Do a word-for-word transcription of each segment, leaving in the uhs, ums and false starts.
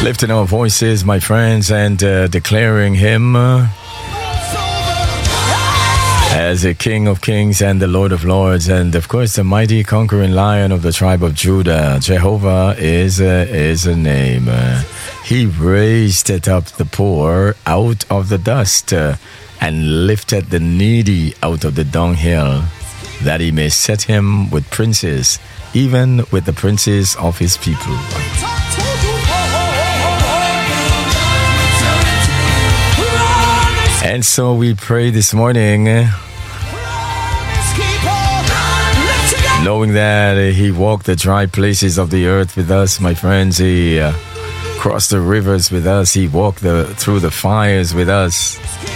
Lifting our voices, my friends, and uh, declaring him uh, as the King of Kings and the Lord of Lords, and of course the mighty conquering Lion of the tribe of Judah. Jehovah is uh, is a name. Uh, he raised it up the poor out of the dust uh, and lifted the needy out of the dunghill, that he may set him with princes, even with the princes of his people. And so we pray this morning, knowing that he walked the dry places of the earth with us, my friends. He uh, crossed the rivers with us. He walked the, through the fires with us.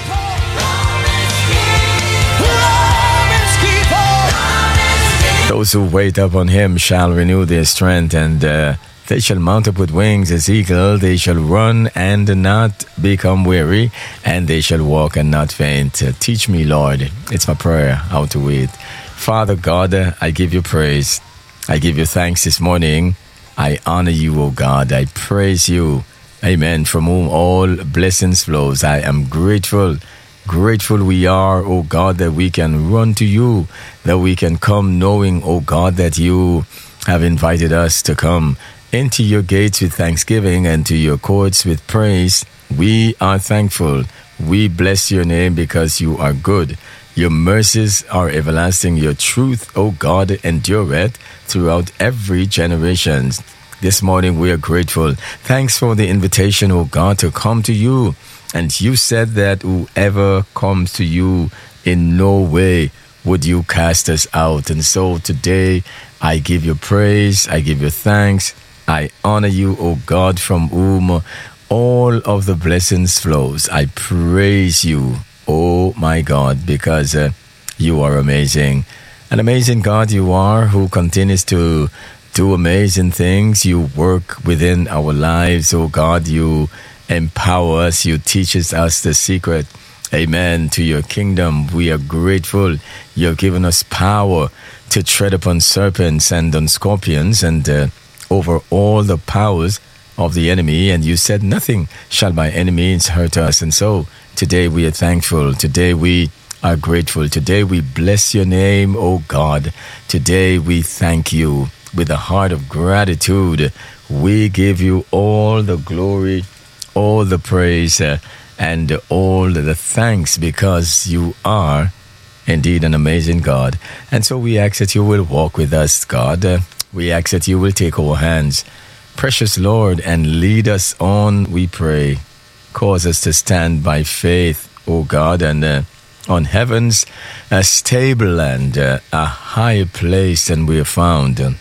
Those who wait upon him shall renew their strength, and uh, they shall mount up with wings as eagle. They shall run and not become weary, and they shall walk and not faint. Uh, teach me, Lord. It's my prayer how to wait. Father God, uh, I give you praise. I give you thanks this morning. I honor you, O God. I praise you. Amen. From whom all blessings flows. I am grateful. Grateful we are, O God, that we can run to you, that we can come knowing, O God, that you have invited us to come into your gates with thanksgiving and to your courts with praise. We are thankful. We bless your name because you are good. Your mercies are everlasting. Your truth, O God, endureth throughout every generation. This morning we are grateful. Thanks for the invitation, O God, to come to you. And you said that whoever comes to you, in no way would you cast us out. And so today I give you praise. I give you thanks. I honor you, O God, from whom all of the blessings flows. I praise you, O my God, because uh, you are amazing. An amazing God you are, who continues to do amazing things. You work within our lives, O God. You empower us. You teach us the secret, amen, to your kingdom. We are grateful. You have given us power to tread upon serpents and on scorpions and uh, over all the powers of the enemy, and you said nothing shall by any means hurt us. And so today we are thankful. Today we are grateful. Today we bless your name, O God. Today we thank you with a heart of gratitude. We give you all the glory, all the praise, uh, and all the thanks, because you are indeed an amazing God. And so we ask that you will walk with us, God. Uh, we ask that you will take our hands, precious Lord, and lead us on, we pray. Cause us to stand by faith, O God, and uh, on heaven's uh, stable and uh, a higher place than we have found. Uh,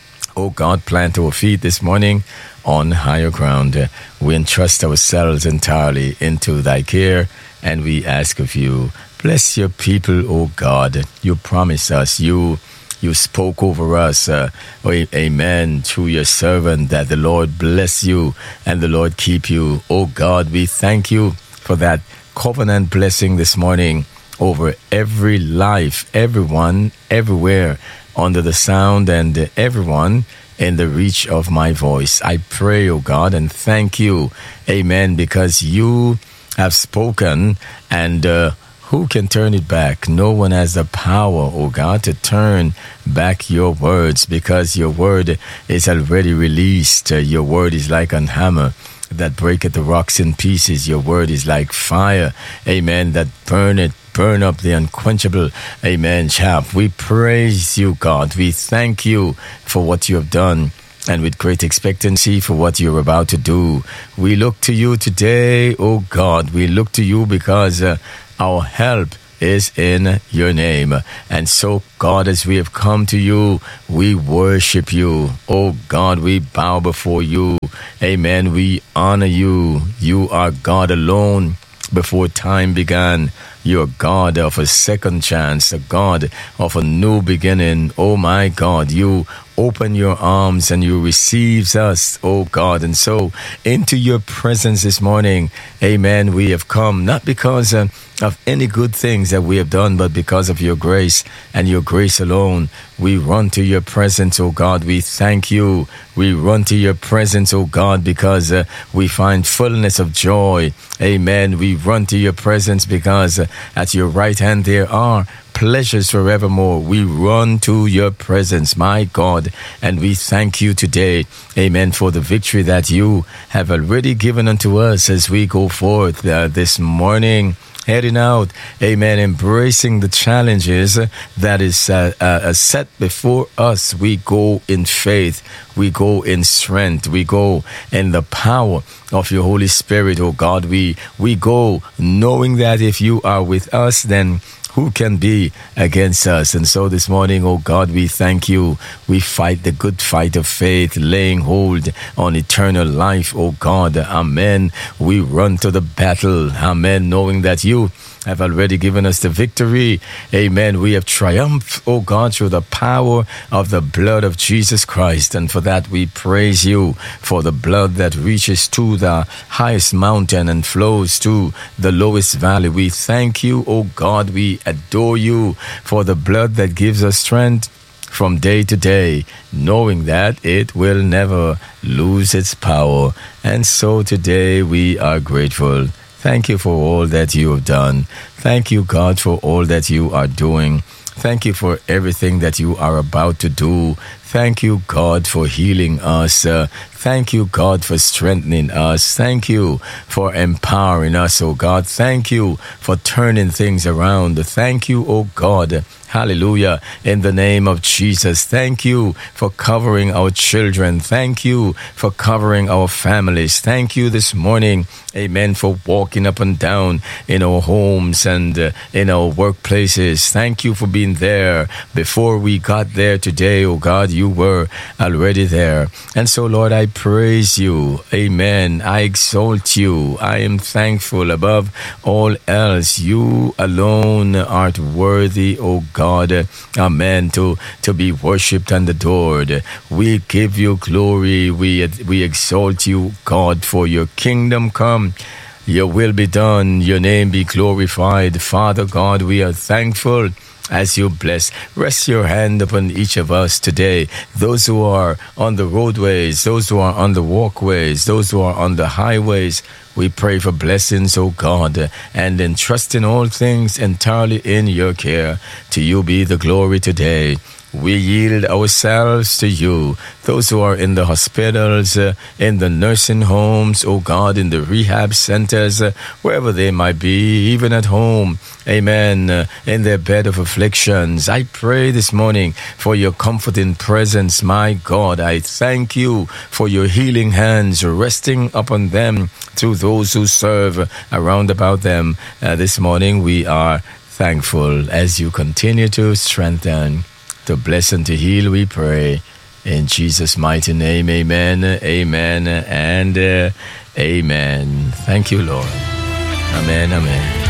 O God, plant our feet this morning on higher ground. Uh, we entrust ourselves entirely into thy care, and we ask of you, bless your people, O God. You promised us, you you spoke over us, uh, amen, through your servant, that the Lord bless you and the Lord keep you. O God, we thank you for that covenant blessing this morning over every life, everyone, everywhere, under the sound, and everyone in the reach of my voice. I pray, O God, and thank you, amen, because you have spoken, and uh, who can turn it back? No one has the power, O God, to turn back your words, because your word is already released. Uh, your word is like an hammer that breaketh the rocks in pieces. Your word is like fire, amen, that burneth burn up the unquenchable, amen, chaff. We praise you, God. We thank you for what you have done, and with great expectancy for what you're about to do. We look to you today, oh God. We look to you because uh, our help is in your name. And so, God, as we have come to you, we worship you. Oh God, we bow before you. Amen. We honor you. You are God alone. Before time began, You're God of a second chance, a God of a new beginning. Oh my God, you open your arms and you receive us, oh God. And so into your presence this morning, amen, we have come not because uh, of any good things that we have done, but because of your grace and your grace alone. We run to your presence, oh God. We thank you. We run to your presence, oh God, because uh, we find fullness of joy. Amen. We run to your presence because uh, at your right hand there are pleasures forevermore. We run to your presence, my God, and we thank you today, amen, for the victory that you have already given unto us as we go forth uh, this morning, heading out, amen, embracing the challenges that is uh, uh, set before us. We go in faith, we go in strength, we go in the power of your Holy Spirit, oh God. We, we go knowing that if you are with us, then who can be against us? And so this morning, oh God, we thank you. We fight the good fight of faith, laying hold on eternal life, oh God. Amen. We run to the battle. Amen. Knowing that you have already given us the victory. Amen. We have triumphed, oh God, through the power of the blood of Jesus Christ. And for that, we praise you for the blood that reaches to the highest mountain and flows to the lowest valley. We thank you, oh God. We adore you for the blood that gives us strength from day to day, knowing that it will never lose its power. And so today we are grateful. Thank you for all that you have done. Thank you, God, for all that you are doing. Thank you for everything that you are about to do. Thank you, God, for healing us. Uh, thank you, God, for strengthening us. Thank you for empowering us, oh God. Thank you for turning things around. Thank you, oh God. Hallelujah. In the name of Jesus. Thank you for covering our children. Thank you for covering our families. Thank you this morning, amen, for walking up and down in our homes and uh, in our workplaces. Thank you for being there before we got there today, oh God. You were already there. And so, Lord, I praise you. Amen. I exalt you. I am thankful above all else. You alone art worthy, oh God. God, amen, to, to be worshipped and adored. We give you glory. We, we exalt you, God, for your kingdom come. Your will be done. Your name be glorified. Father God, we are thankful as you bless. Rest your hand upon each of us today. Those who are on the roadways, those who are on the walkways, those who are on the highways, we pray for blessings, O God, and entrusting all things entirely in your care. To you be the glory today. We yield ourselves to you. Those who are in the hospitals, uh, in the nursing homes, oh God, in the rehab centers, uh, wherever they might be, even at home, amen, uh, in their bed of afflictions. I pray this morning for your comforting presence, my God. I thank you for your healing hands resting upon them through those who serve around about them. Uh, this morning we are thankful as you continue to strengthen, to bless and to heal, we pray. In Jesus' mighty name, amen, amen, and uh, amen. Thank you, Lord. Amen, amen.